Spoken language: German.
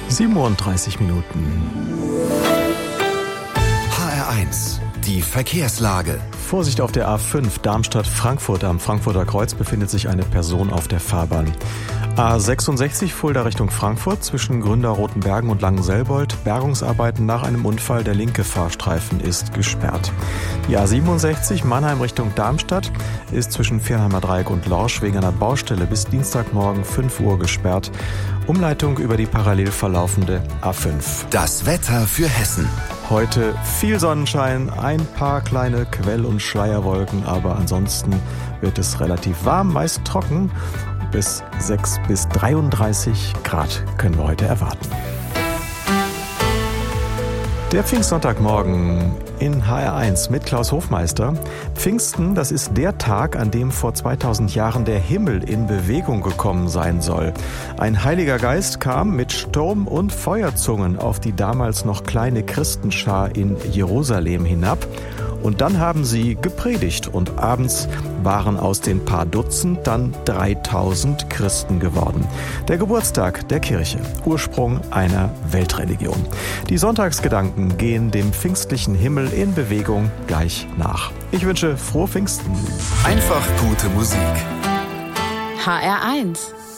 7:30 Minuten. HR1, die Verkehrslage. Vorsicht auf der A5 Darmstadt-Frankfurt. Am Frankfurter Kreuz befindet sich eine Person auf der Fahrbahn. A66 Fulda Richtung Frankfurt zwischen Gründa-Rotenbergen und Langenselbold. Bergungsarbeiten nach einem Unfall. Der linke Fahrstreifen ist gesperrt. Die A67 Mannheim Richtung Darmstadt ist zwischen Viernheimer Dreieck und Lorsch wegen einer Baustelle bis Dienstagmorgen 5 Uhr gesperrt. Umleitung über die parallel verlaufende A5. Das Wetter für Hessen. Heute viel Sonnenschein, ein paar kleine Quell- und Schleierwolken, aber ansonsten wird es relativ warm, meist trocken. Bis 6 bis 33 Grad können wir heute erwarten. Der Pfingstsonntagmorgen in HR1 mit Klaus Hofmeister. Pfingsten, das ist der Tag, an dem vor 2000 Jahren der Himmel in Bewegung gekommen sein soll. Ein Heiliger Geist kam mit Sturm- und Feuerzungen auf die damals noch kleine Christenschar in Jerusalem hinab. Und dann haben sie gepredigt und abends waren aus den paar Dutzend dann 3000 Christen geworden. Der Geburtstag der Kirche, Ursprung einer Weltreligion. Die Sonntagsgedanken gehen dem pfingstlichen Himmel in Bewegung gleich nach. Ich wünsche frohe Pfingsten. Einfach gute Musik. HR1